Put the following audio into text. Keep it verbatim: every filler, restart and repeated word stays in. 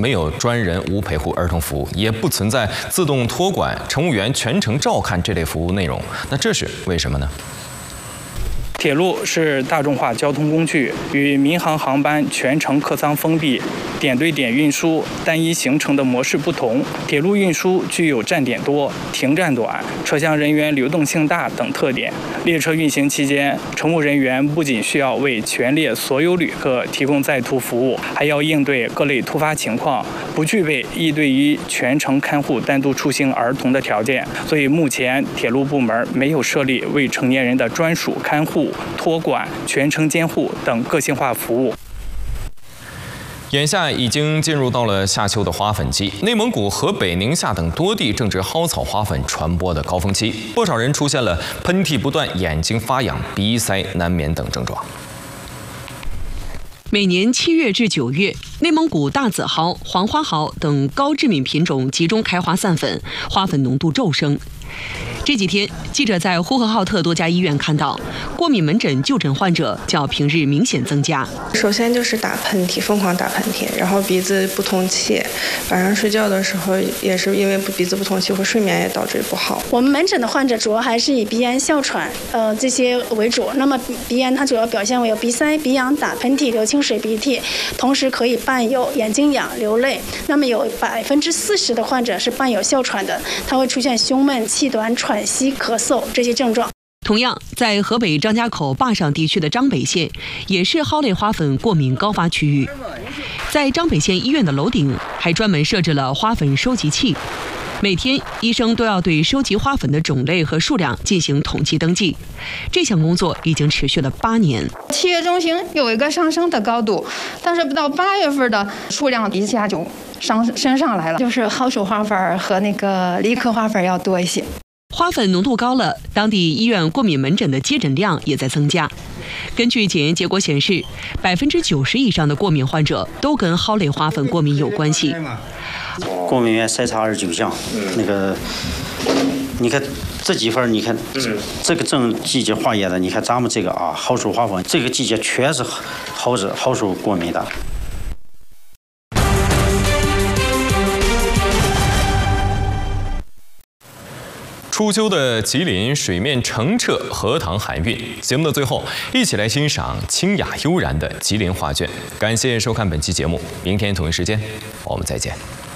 没有专人无陪护儿童服务，也不存在自动托管、乘务员全程照看这类服务内容。那这是为什么呢？ 铁路是大众化交通工具，与民航航班全程客舱封闭、点对点运输、单一行程的模式不同。铁路运输具有站点多、停站短、车厢人员流动性大等特点。列车运行期间，乘务人员不仅需要为全列所有旅客提供在途服务，还要应对各类突发情况，不具备一对一全程看护单独出行儿童的条件。所以目前铁路部门没有设立未成年人的专属看护、 托管、全程监护等个性化服务。 眼下已经进入到了夏秋的花粉季，内蒙古、河北、宁夏等多地正值蒿草花粉传播的高峰期，不少人出现了喷嚏不断、眼睛发痒、鼻塞难眠等症状。 每年七月至九月，内蒙古大紫蒿、黄花蒿等高致敏品种集中开花散粉，花粉浓度骤升。这几天，记者在呼和浩特多家医院看到，过敏门诊就诊患者较平日明显增加。 首先就是打喷嚏，疯狂打喷嚏，然后鼻子不通气，晚上睡觉的时候也是因为鼻子不通气，或睡眠也导致不好。 我们门诊的患者主要还是以鼻炎、哮喘，呃这些为主。那么鼻炎它主要表现为有鼻塞、鼻痒、打喷嚏、流清水、鼻涕，同时可以伴有眼睛痒、流泪。那么有百分之四十的患者是伴有哮喘的，它会出现胸闷、气短、喘息、咳嗽这些症状。 同样，在河北张家口坝上地区的张北县，也是蒿类花粉过敏高发区域。在张北县医院的楼顶，还专门设置了花粉收集器。每天，医生都要对收集花粉的种类和数量进行统计登记。这项工作已经持续了八年。 七月中旬有一个上升的高度，但是到八月份的数量一下就上升上来了，就是蒿属花粉和那个梨科花粉要多一些。 花粉浓度高了，当地医院过敏门诊的接诊量也在增加。根据检验结果显示，百分之九十以上的过敏患者都跟蒿类花粉过敏有关系。 过敏原筛查二十九项，那个，你看这几份，你看这个正季节化验的，你看咱们这个啊，蒿属花粉，这个季节全是蒿子蒿属过敏的。 初秋的吉林水面澄澈，荷塘含韵。节目的最后，一起来欣赏清雅悠然的吉林画卷。感谢收看本期节目，明天同一时间我们再见。